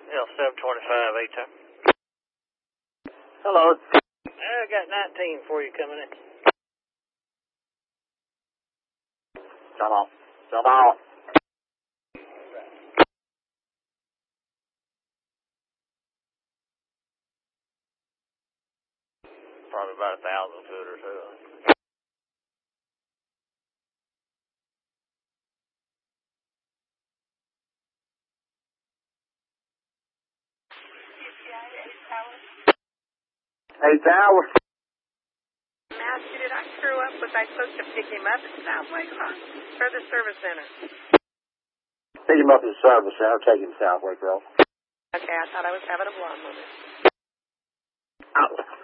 Yeah, 725 A-time. Hello. I got 19 for you coming in. Come on. Come on. Probably about 1,000 foot or so. Hey, Tower. Matthew, did I screw up? Was I supposed to pick him up at Southway or the service center? Pick him up at the service center. Take him to Southway, girl. Okay, I thought I was having a blonde moment. Oh.